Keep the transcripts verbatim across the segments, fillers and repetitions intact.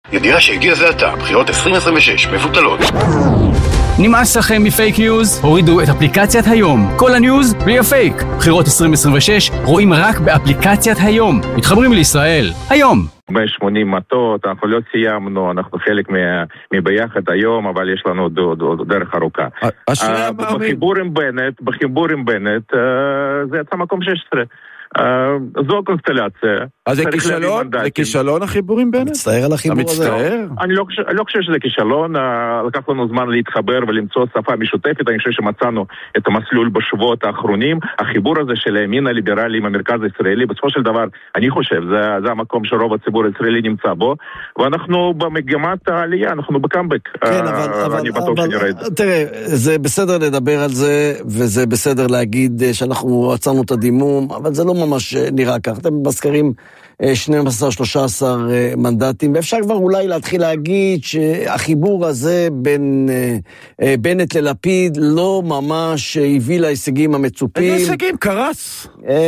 ידיעה שהגיע זה עתה, בחירות עשרים עשרים ושש מבוטלות. נמאס לכם מפייק ניוז? הורידו את אפליקציית היום. כל הניוז בלי הפייק. בחירות עשרים עשרים ושש רואים רק באפליקציית היום. מתחברים לישראל. היום. מאה ושמונים מטות, אנחנו לא סיימנו, אנחנו חלק מביחד היום, אבל יש לנו דרך ארוכה. בחיבור עם בנט, בחיבור עם בנט, זה יצא מקום שש עשרה. זו הקונסטלציה. אז זה כישלון? זה כישלון החיבורים בנט? מצטער על החיבור הזה? אני לא חושב שזה כישלון, לקח לנו זמן להתחבר ולמצוא שפה משותפת, אני חושב שמצאנו את המסלול בשבועות האחרונים, החיבור הזה של הימין הליברלי עם המרכז הישראלי, בסופו של דבר, אני חושב, זה המקום שרוב הציבור הישראלי נמצא בו, ואנחנו במגמת העלייה, אנחנו בקאמבק. כן, אבל תראה, זה בסדר לדבר על זה, וזה בסדר להגיד שאנחנו עצרנו את הדימום, אבל זה לא ממש נראה כך. אתם בסקרים שנים עשר שלושה עשר מנדטים, ואפשר כבר אולי להתחיל להגיד שהחיבור הזה בין בנט ללפיד לא ממש הביא להישגים המצופים. איזה הישגים? קרס.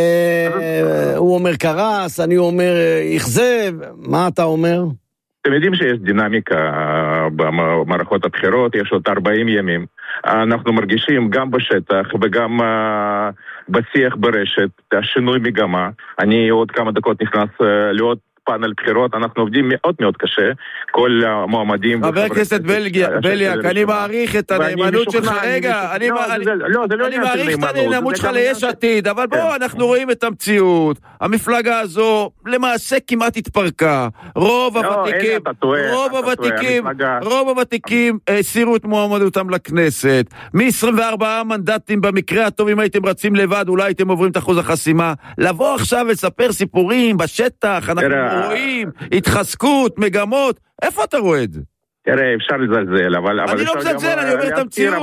הוא אומר קרס, אני אומר יחזב. מה אתה אומר? אתם יודעים שיש דינמיקה במערכות הבחירות, יש עוד ארבעים ימים. אנחנו מרגישים גם בשטח וגם בשיח ברשת, השינוי מגמה. אני עוד כמה דקות נכנס לעוד פאנל בחירות, אנחנו עובדים מאוד מאוד קשה, כל המועמדים... חבר הכנסת בליאק, אני מעריך את הנאמנות שלך, רגע, אני מעריך את הנאמנות שלך ליש עתיד, אבל בואו, אנחנו רואים את המציאות, המפלגה הזו למעשה כמעט התפרקה, רוב הוותיקים, רוב הוותיקים, רוב הוותיקים הסירו את מועמדותם לכנסת, מ-עשרים וארבעה מנדטים במקרה הטוב, אם הייתם רצים לבד, אולי הייתם עוברים את אחוז החסימה, לבוא עכשיו ולספר סיפורים בשטח, אנחנו רואים, התחזקות, מגמות, איפה אתה רואה את זה? תראה, אפשר לזלזל, אבל... אני לא מזלזל, אני אומר את המציאות.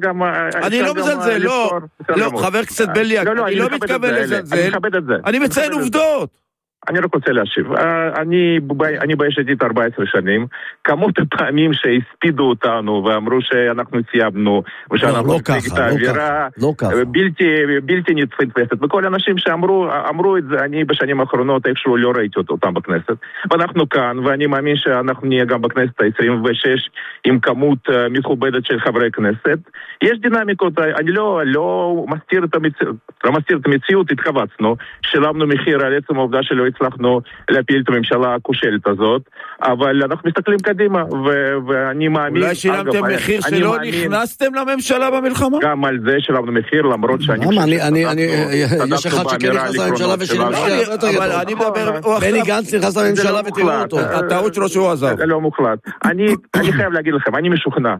אני לא מזלזל, לא. לא, חבר הכנסת בליאק, אני לא מתכוון לזלזל. אני מציין עובדות. אני רק רוצה להשיב. אני, אני ביש עתיד ארבע עשרה שנים, כמות הפעמים שהספידו אותנו ואמרו שאנחנו סיימנו, ושאנחנו נציג את האווירה, בלתי, בלתי נתפסת. וכל האנשים שאמרו, אמרו את זה, אני בשנים האחרונות איכשהו לא ראיתי אותם בכנסת. ואנחנו כאן, ואני מאמין שאנחנו נהיה גם בכנסת ה-עשרים ושש, עם כמות מכובדת של חברי כנסת. יש דינמיקות, אני לא, לא מסתיר את המציאות, לא מסתיר את המציאות, התחבצנו, שלמנו מחיר על עצם העובדה שלא הצלחנו להפיל את הממשלה הכושלת הזאת, אבל אנחנו מסתכלים קדימה, ואני מאמין... אולי שילמתם מחיר שלא נכנסתם לממשלה במלחמה? גם על זה שלמנו מחיר, למרות שאני חושב... יש אחד שכן נכנס לממשלה ושילם מחיר. אבל אני מדבר... בני גנץ נכנס לממשלה ותראו אותו. הטעות שלו שהוא עזב. זה לא מוחלט. אני חייב להגיד לכם, אני משוכנע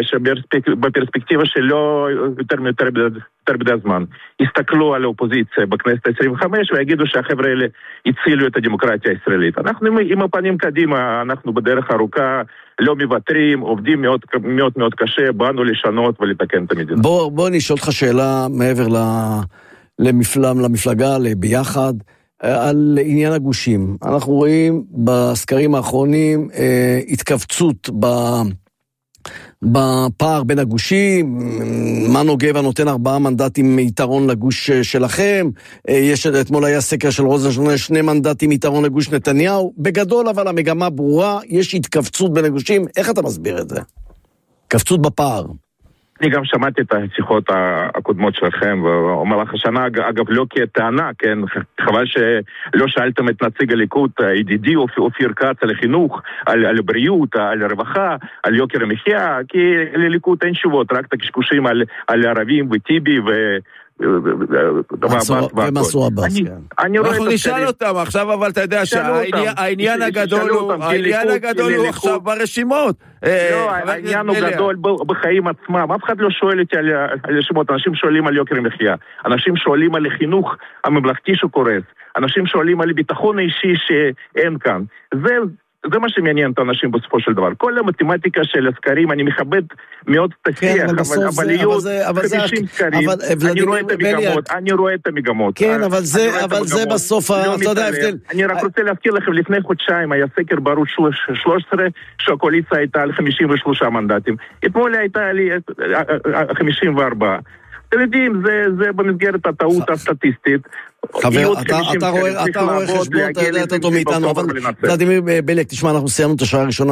שבפרספקטיבה שלא יותר מיותר בדי הזמן, יסתכלו על האופוזיציה בכנסת ה-עשרים וחמש ויגידו שהחבר'ה האלה הצילו את הדמוקרטיה הישראלית. אנחנו עם הפנים קדימה, אנחנו בדרך ארוכה, לא מוותרים, עובדים מאוד מאוד מאוד קשה, באנו לשנות ולתקן את המדינה. בוא, בוא נשאל אותך שאלה מעבר למפלם, למפלגה, לביחד, על עניין הגושים. אנחנו רואים בסקרים האחרונים התכווצות ב... בפער בין הגושים, מנו גבע נותן ארבעה מנדטים יתרון לגוש שלכם, יש אתמול היה סקר של רוזנשטיין, שני מנדטים יתרון לגוש נתניהו, בגדול אבל המגמה ברורה, יש התכווצות בין הגושים, איך אתה מסביר את זה? התכווצות בפער. אני גם שמעתי את השיחות הקודמות שלכם, ואומר לך השנה, אגב, לא כטענה, כן, חבל שלא שאלתם את נציג הליכוד, ידידי אופיר כץ, על החינוך, על, על בריאות, על הרווחה, על יוקר המחיה, כי לליכוד אין תשובות, רק את הקשקושים על, על הערבים וטיבי ו... ומסור עבאס. אנחנו נשאל אותם עכשיו, אבל אתה יודע שהעניין הגדול הוא העניין הגדול הוא עכשיו ברשימות. לא, העניין הוא גדול בחיים עצמם. אף אחד לא שואל אותי על רשימות. אנשים שואלים על יוקר המחיה, אנשים שואלים על החינוך הממלכתי שקורס, אנשים שואלים על ביטחון אישי שאין כאן. זה זה מה שמעניין את האנשים בסופו של דבר. כל המתמטיקה של הסקרים, אני מכבד מאוד את השיח, אבל להיות חמישים סקרים, אני רואה את המגמות, אני רואה את המגמות. כן, אבל זה בסוף, אתה יודע, ההבדל. אני רק רוצה להזכיר לכם, לפני חודשיים היה סקר בערוץ שלוש עשרה, שהקואליציה הייתה על חמישים ושלושה מנדטים. אתמול הייתה לי חמישים וארבע. אתם יודעים, זה במסגרת הטעות הסטטיסטית. חבר, אתה רואה חשבון, אתה יודע יותר טוב מאיתנו, אבל ולדימיר בליאק, תשמע, אנחנו סיימנו את השעה הראשונה.